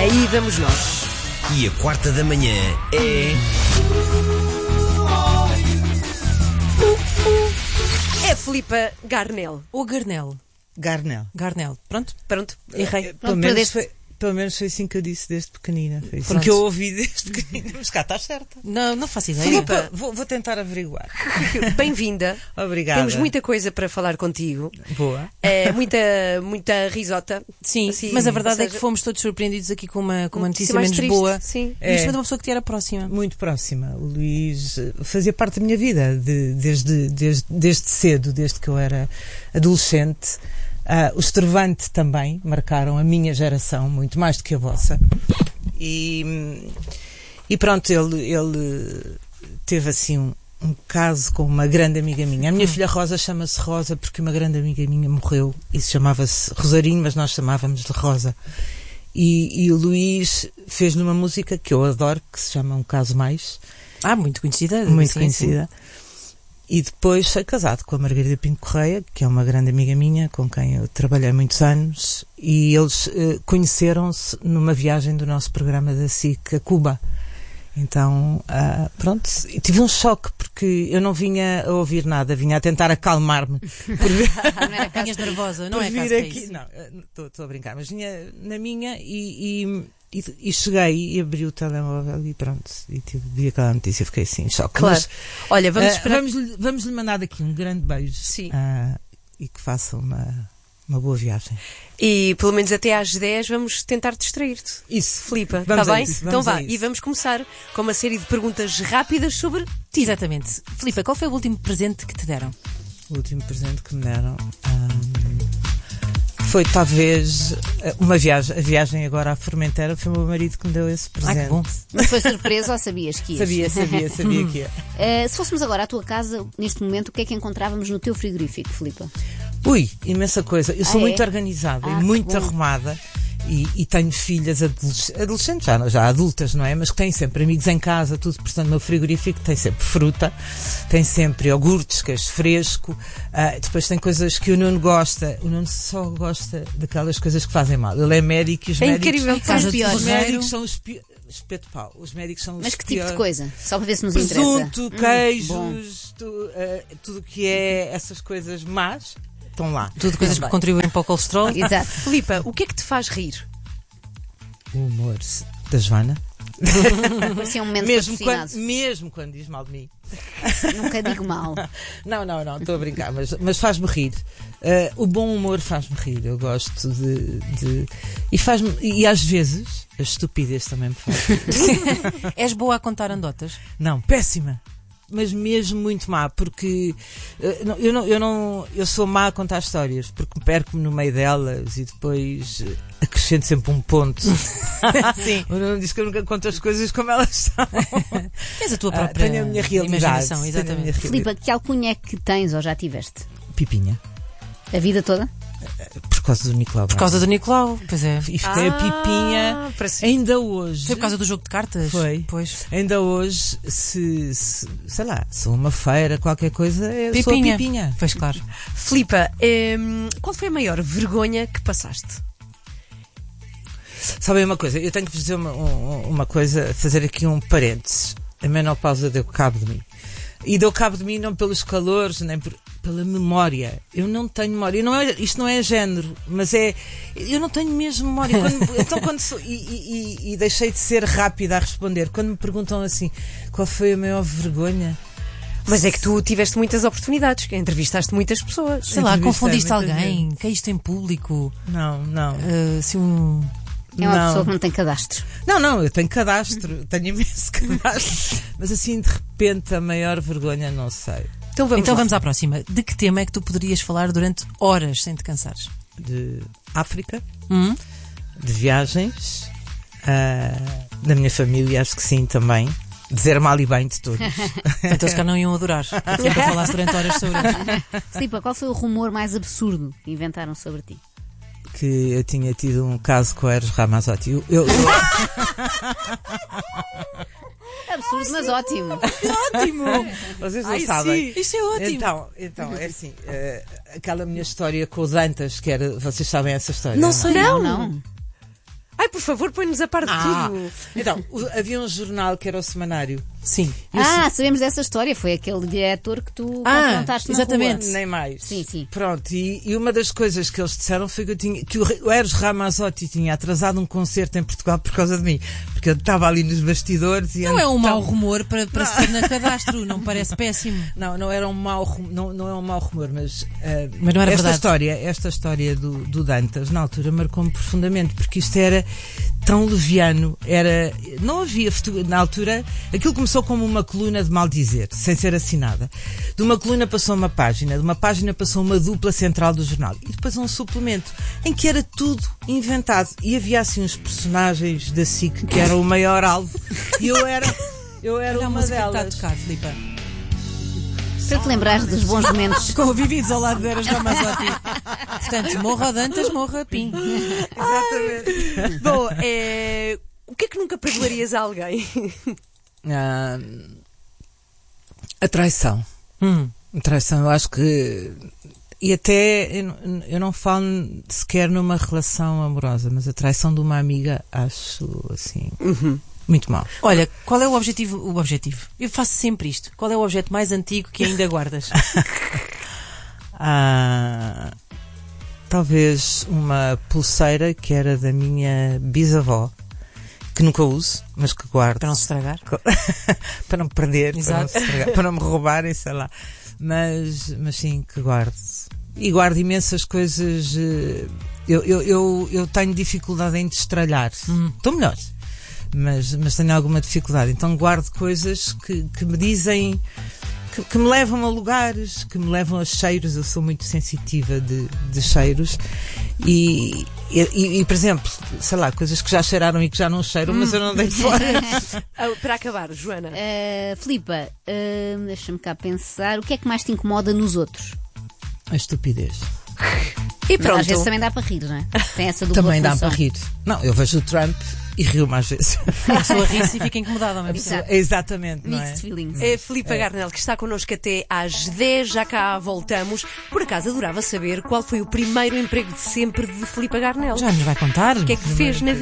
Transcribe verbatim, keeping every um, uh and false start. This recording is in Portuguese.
Aí vamos nós. E a quarta da manhã é... É Filipa Garnel. Ou Garnel. Garnel. Garnel. Pronto, Pronto. errei. Pelo Pronto, menos, perdeste. foi, pelo menos foi assim que eu disse desde pequenina. Foi assim Pronto. que eu ouvi desde pequenina. Mas cá estás certa. Não, não faço ideia. Filipa. Vou, vou tentar averiguar. Bem-vinda. Obrigada. Temos muita coisa para falar contigo. Boa. É, muita, muita risota. Sim, Assim, mas a verdade ou é que seja, fomos todos surpreendidos aqui com uma, com uma notícia mais menos triste, boa. sim. E isto É. é de uma pessoa que te era próxima. Muito próxima. O Luís eh, fazia parte da minha vida de- desde, desde, desde cedo, desde que eu era adolescente. Ah, o Estrovante também marcaram a minha geração, muito mais do que a vossa. E, hum, e pronto, ele, ele teve assim um, um caso com uma grande amiga minha. A minha filha Rosa chama-se Rosa porque uma grande amiga minha morreu e chamava-se Rosarinho, mas nós chamávamos de Rosa. E, e o Luís fez numa música que eu adoro, que se chama Um Caso Mais, Ah, muito conhecida. muito sim, conhecida. E depois foi casado com a Margarida Pinto Correia, que é uma grande amiga minha, com quem eu trabalhei há muitos anos, e eles eh, conheceram-se numa viagem do nosso programa da S I C a Cuba. Então, ah, pronto, e tive um choque, porque eu não vinha a ouvir nada, vinha a tentar acalmar-me por vir, Não era Vinhas nervosa, não por é vir caso que é aqui. isso. Não, estou a brincar, mas vinha na minha e, e, e, e cheguei e abri o telemóvel e pronto, e tive, vi aquela notícia, fiquei assim, em choque. Claro. Mas, Olha, vamos ah, esperar. vamos, vamos lhe mandar daqui um grande beijo. Sim. Ah, e que faça uma, uma boa viagem. E pelo menos até às dez vamos tentar distrair-te. Isso. Filipa, está Vamos a bem? isso, Então vamos a vá. isso. E vamos começar com uma série de perguntas rápidas sobre ti. Exatamente. Filipa, qual foi o último presente que te deram? O último presente que me deram ah, foi talvez ah, uma viagem. A viagem agora à Formentera foi o meu marido que me deu esse Ah, presente. que bom. Mas foi surpresa ou sabias que ias? Sabia, sabia, sabia que ia. Eh, se fôssemos agora à tua casa, neste momento, o que é que encontrávamos no teu frigorífico, Filipa? Ui, imensa coisa. Eu sou Ah, é? muito organizada Ah, e que muito bom. arrumada. E, e tenho filhas adoles- adolescentes, já, já adultas, não é? Mas que têm sempre amigos em casa, tudo. Portanto, o meu frigorífico tem sempre fruta, tem sempre iogurtes, queijo fresco. Ah, depois tem coisas que o Nuno gosta. O Nuno só gosta daquelas coisas que fazem mal. Ele é médico e os É médicos... incrível. São os de piores. Os Ferreiro. médicos são os piores. Espeto de pau. Os médicos são os Mas que tipo de piores. coisa? Só para ver se nos Presunto, interessa. Hum, bom. queijos, tu, eh, tudo o que é essas coisas más, estão lá. Tudo coisas que Também. contribuem para o colesterol. Exato. Filipa, o que é que te faz rir? O humor da Joana. Parecia um momento Mesmo patrocinado. quando, mesmo quando diz mal de mim. Nunca digo mal. Não, não, não, estou a brincar, mas, mas faz-me rir. Eh, o bom humor faz-me rir. Eu gosto de. de- e, faz-me, e às vezes a estupidez também me faz rir. És boa a contar anedotas? Não, péssima. Mas mesmo muito má, porque eh, não- eu, não, eu, não, eu sou má a contar histórias, porque perco-me no meio delas e depois eh, acrescento sempre um ponto. Sim. O Nuno diz que eu nunca conto as coisas como elas são. Tens a tua Ah, própria tenho a minha realidade. imaginação, tenho a exatamente. minha realidade. Filipa, que alcunha é que tens ou já tiveste? Pipinha. A vida toda? Por causa do Nicolau. Por causa do Nicolau, pois é. E fiquei a Pipinha para si. ainda hoje. Foi por causa do jogo de cartas? Foi. Pois. Ainda hoje, se, se sei lá, se uma feira, qualquer coisa, eu sou a Pipinha. Pipinha. Pois claro. Filipa, hum, qual foi a maior vergonha que passaste? Sabem uma coisa? Eu tenho que vos dizer uma, um- uma coisa, fazer aqui um parênteses. A menopausa deu cabo de mim. E deu cabo de mim não pelos calores, nem por, pela memória. Eu não tenho memória. Eu não é, isto não é género, mas é. Eu não tenho mesmo memória. Quando- então, quando sou, e, e- e- e deixei de ser rápida a responder. Quando me perguntam assim, qual foi a maior vergonha? Mas é que tu tiveste muitas oportunidades, que entrevistaste muitas pessoas. Sei lá, Entrevistei confundiste muita alguém, caíste em público, Não, não. uh, assim um. É uma Não. pessoa que não tem cadastro. Não, não, eu tenho cadastro, tenho imenso cadastro. Mas assim, de repente, a maior vergonha, não sei. Então vamos Então lá. vamos à próxima. De que tema é que tu poderias falar durante horas sem te cansares? De África, Hum? de viagens, ah, da minha família, acho que sim também. Dizer mal e bem de todos. Portanto, eles cá não iam adorar. Se eu falasse durante horas sobre isso. Filipa, qual foi o rumor mais absurdo que inventaram sobre ti? Que eu tinha tido um caso com o Eros Ramazzotti. Eu, eu, eu, Absurdo, mas ótimo. ótimo! Vocês não Ai, sabem. sim. Isto é ótimo. Então, então, é assim, eh, aquela minha história com o Dantas, que era, vocês sabem essa história? Não sei. Não, não. Ai, por favor, põe-nos a par de Ah, tudo. então, o- havia um jornal que era o Semanário. Sim. Ah, sabemos dessa história. Foi aquele diretor que tu Ah, confrontaste na exatamente. rua. Nem mais. Sim, sim. Pronto, e, e uma das coisas que eles disseram foi que, eu tinha, que o, Re- o Eros Ramazzotti tinha atrasado um concerto em Portugal por causa de mim. Porque eu estava ali nos bastidores e Não é um então- mau rumor para, para se ter na cadastro, não me parece péssimo. Não, não era um mau rum- não, não é um mau rumor, mas, eh, Mas não era esta verdade. história, esta história do, do Dantas na altura marcou-me profundamente, porque isto era tão leviano, era, não havia foto- na altura, aquilo começou como uma coluna de maldizer, sem ser assinada. De uma coluna passou uma página, de uma página passou uma dupla central do jornal e depois um suplemento em que era tudo inventado e havia assim uns personagens da S I C que eram o maior alvo e eu era eu era Olha a uma música que está a delas. tocar, Filipa. Para te lembrares dos bons momentos. Convividos ao lado de Eras Ramazzotti. Portanto, morra o Dantas, morra a Pim. Exatamente. Bom, é... o que é que nunca perdoarias a alguém? Ah, a traição. Hum. A traição, eu acho que. E até eu, não- eu não falo sequer numa relação amorosa, mas a traição de uma amiga acho assim. Muito mal. Olha, qual é o objetivo? O objetivo. Eu faço sempre isto. Qual é o objeto mais antigo que ainda guardas? Ah, talvez uma pulseira que era da minha bisavó, que nunca uso, mas que guardo. Para não se estragar? Para não me perder, para não, Exato. se estragar, para não me roubarem, sei lá. Mas, mas sim, que guardo. E guardo imensas coisas. eh, Eu, eu, eu, eu tenho dificuldade em destralhar. Estou melhor. Mas, mas tenho alguma dificuldade. Então guardo coisas que, que me dizem. Que, que me levam a lugares, que me levam a cheiros. Eu sou muito sensitiva de, de cheiros. E, e, e, por exemplo, sei lá, coisas que já cheiraram e que já não cheiram, mas eu não dei fora. Ah, para acabar, Joana. Uh, Filipa, uh, deixa-me cá pensar. O que é que mais te incomoda nos outros? A estupidez. E Mas às vezes pronto. também dá para rir, não é? Tem essa dupla Também dá função. para rir. Não, eu vejo o Trump e rio-me às vezes. A pessoa ri-se e fica incomodada ao mesmo tempo. Exato. Exatamente, não é? Mixed feelings. É Filipa Garnel, que está connosco até às dez, já cá voltamos. Por acaso, adorava saber qual foi o primeiro emprego de sempre de Filipa Garnel. Já nos vai contar? O que é que fez na vida?